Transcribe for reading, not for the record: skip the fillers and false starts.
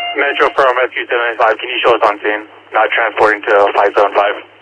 Metro Pro Rescue 795, can you show us on scene? Not transporting to 575.